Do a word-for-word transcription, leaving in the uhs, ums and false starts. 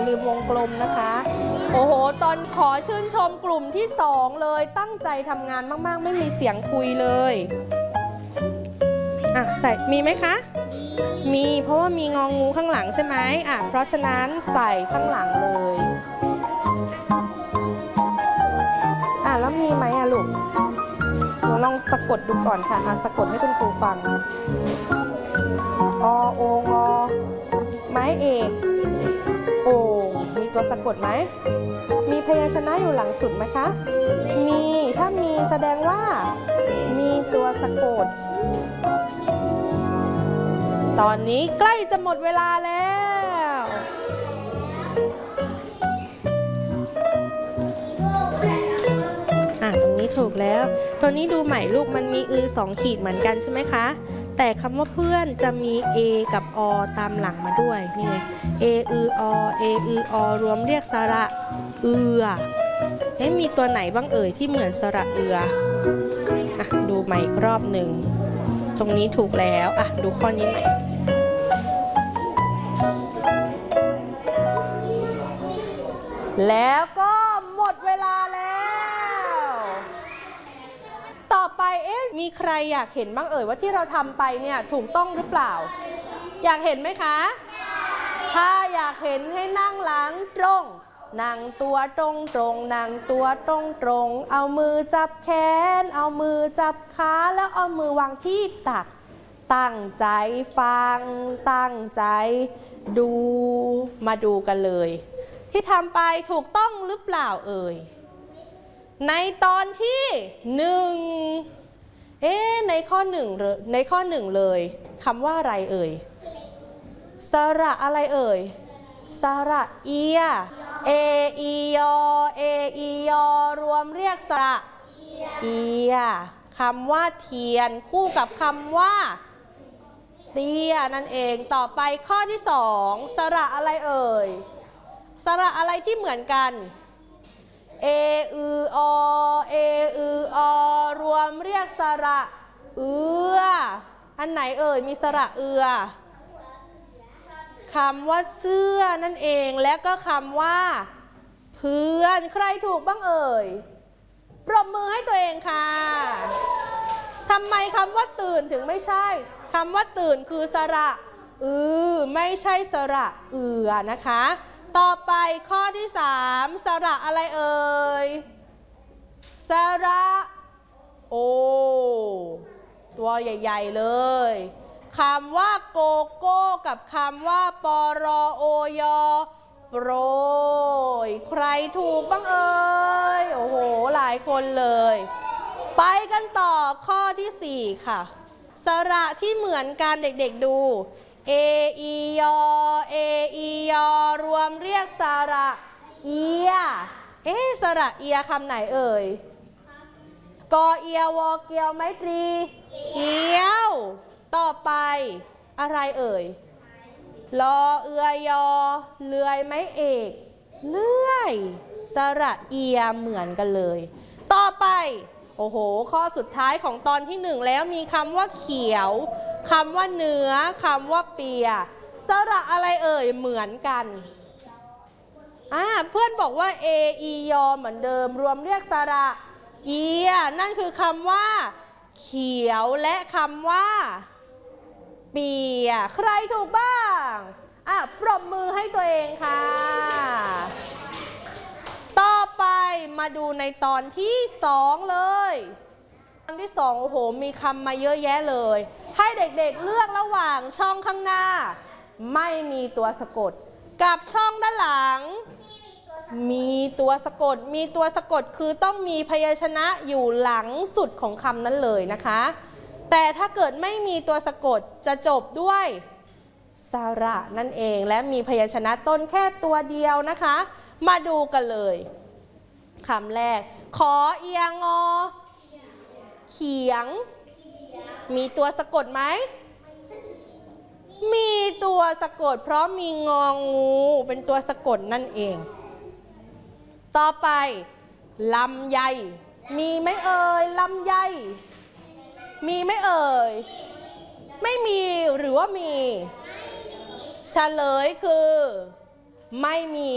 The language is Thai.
ลืมวงกลมนะคะโอ้โหตอนขอชื่นชมกลุ่มที่สองเลยตั้งใจทำงานมากๆไม่มีเสียงคุยเลยอ่ะใส่มีไหมคะมีเพราะว่ามีงองูข้างหลังใช่ไหมอ่ะเพราะฉะนั้นใส่ข้างหลังเลยอ่ะแล้วมีไหมอ่ะลูกหนูลองสะกดดูก่อนค่ะอ่ะสะกดให้คุณครูฟังอโองอไม้เอกโอ่งมีตัวสะกดไหมมีพยัญชนะอยู่หลังสุดไหมคะมีถ้ามีแสดงว่ามีตัวสะกดตอนนี้ใกล้จะหมดเวลาแล้วอ่ะตรงนี้ถูกแล้วตัวนี้ดูใหม่ลูกมันมีอือสองขีดเหมือนกันใช่ไหมคะแต่คำว่าเพื่อนจะมี A กับ อ ตามหลังมาด้วยนี่ไง A อือ อ A อือ อ รวมเรียกสระเอือเอ๊ะมีตัวไหนบ้างเอ่ยที่เหมือนสระเอืออ่ะดูใหม่อีกรอบหนึ่งตรงนี้ถูกแล้วอ่ะดูข้อนี้ใหม่แล้วก็หมดเวลาแล้วต่อไปเอ๊ะมีใครอยากเห็นบ้างเอ่ยว่าที่เราทำไปเนี่ยถูกต้องหรือเปล่าอยากเห็นไหมคะถ้าอยากเห็นให้นั่งหลังตรงนั่งตัวตรงตรงนั่งตัวตรงตรงเอามือจับแขนเอามือจับขาแล้วเอามือวางที่ตักตั้งใจฟังตั้งใจดูมาดูกันเลยที่ทำไปถูกต้องหรือเปล่าเอ่ยในตอนที่หนึ่งเอ๊ะในข้อหนึ่งในข้อหนึ่งเลยคำว่าอะไรเอ่ยสระอะไรเอ่ยสระเอียเออียอเออียอรวมเรียกสระเอียคำว่าเทียนคู่กับคำว่าเตี้ยนั่นเองต่อไปข้อที่สองสระอะไรเอ่ยสระอะไรที่เหมือนกันเออืออเออืออรวมเรียกสระเอืออันไหนเอ่ยมีสระเอือคำว่าเสื้อนั่นเองและก็คำว่าเพื่อนใครถูกบ้างเอ่ยปรบมือให้ตัวเองค่ะทำไมคำว่าตื่นถึงไม่ใช่คำว่าตื่นคือสระอือไม่ใช่สระเอือนะคะต่อไปข้อที่สามสระอะไรเอ่ยสระโอตัวใหญ่ๆเลยคำว่าโกโก้กับคำว่าปรอโอยอโปรยใครถูกบ้างเอ่ยโอ้โหหลายคนเลยไปกันต่อข้อที่สี่ค่ะสระที่เหมือนกันเด็กๆดูเออียอเออียอรวมเรียกสระเอียเอ๊ะสระเอียคำไหนเอ่ยกอเอียวอเกียวไม้ตรีเกียวต่อไปอะไรเอ่ยลอเอือยอเลื่อยไม้เอกเลื่อยสระเอียเหมือนกันเลยต่อไปโอ้โหข้อสุดท้ายของตอนที่หนึ่งแล้วมีคำว่าเขียวคำว่าเนื้อคำว่าเปียสระอะไรเอ่ยเหมือนกันอ่าเพื่อนบอกว่าเออียอเหมือนเดิมรวมเรียกสระเอียนั่นคือคำว่าเขียวและคำว่าเปียใครถูกบ้างอ่ะปรบมือให้ตัวเองค่ะต่อไปมาดูในตอนที่สองเลยตอนที่สองโอ้โหมีคำมาเยอะแยะเลยให้เด็กๆเลือกระหว่างช่องข้างหน้าไม่มีตัวสะกดกับช่องด้านหลังมีตัวสะกดมีตัวสะกดคือต้องมีพยัญชนะอยู่หลังสุดของคำนั้นเลยนะคะแต่ถ้าเกิดไม่มีตัวสะกดจะจบด้วยสระนั่นเองและมีพยัญชนะต้นแค่ตัวเดียวนะคะมาดูกันเลยคำแรกขอเอียงอเขียงมีตัวสะกดไหมมีตัวสะกดเพราะมีงองูเป็นตัวสะกดนั่นเองต่อไปลำไยมีไหมเอ่ยลำไยมีไหมเอ่ยไม่มีหรือว่ามีเฉลยคือไม่มี